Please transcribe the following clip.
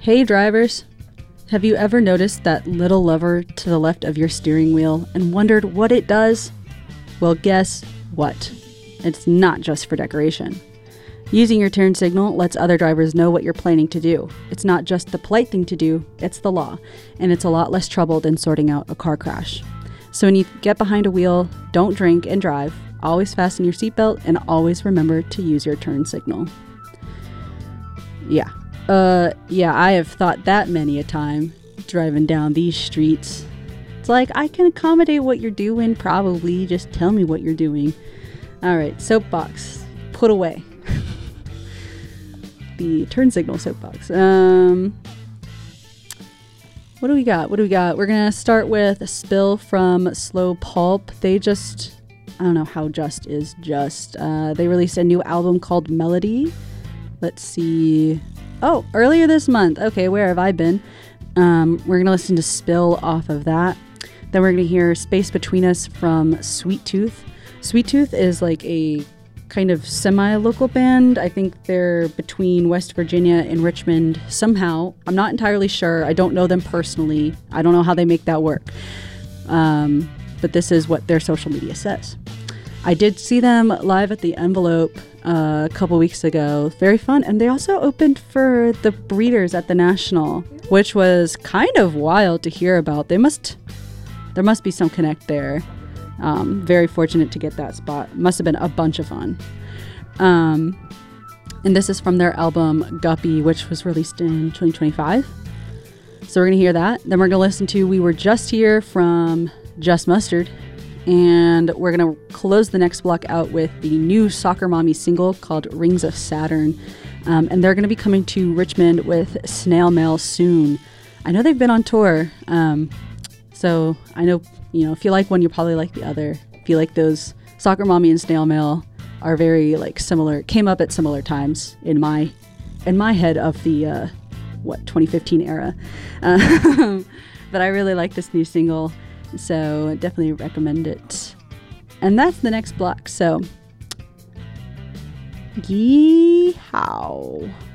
Hey drivers, have you ever noticed that little lever to the left of your steering wheel and wondered what it does? Well, guess what? It's not just for decoration. Using your turn signal lets other drivers know what you're planning to do. It's not just the polite thing to do, it's the law, and it's a lot less trouble than sorting out a car crash. So when you get behind a wheel, don't drink and drive, always fasten your seatbelt, and always remember to use your turn signal. Yeah, I have thought that many a time, driving down these streets. It's like, I can accommodate what you're doing, probably, just tell me what you're doing. Alright, soapbox, put away. The turn signal soapbox. What do we got? We're gonna start with a spill from Slow Pulp. I don't know how just is just. They released a new album called Melody. Let's see. Oh, earlier this month. Okay, where have I been? We're gonna listen to Spill off of that. Then we're gonna hear Space Between Us from Sweet Tooth. Sweet Tooth is like a kind of semi-local band. I think they're between West Virginia and Richmond somehow. I'm not entirely sure. I don't know them personally. I don't know how they make that work. But this is what their social media says. I did see them live at the Envelope a couple weeks ago. Very fun. And they also opened for the Breeders at the National, which was kind of wild to hear about. There must be some connect there. Very fortunate to get that spot. Must have been a bunch of fun. And this is from their album Guppy, which was released in 2025. So we're going to hear that. Then we're going to listen to We Were Just Here from Just Mustard. And we're going to close the next block out with the new Soccer Mommy single called Rings of Saturn. And they're going to be coming to Richmond with Snail Mail soon. I know they've been on tour. So I know, if you like one, you probably like the other. If you like those, Soccer Mommy and Snail Mail are very similar, came up at similar times in my head of the 2015 era. But I really like this new single, so definitely recommend it. And that's the next block, so yeehaw.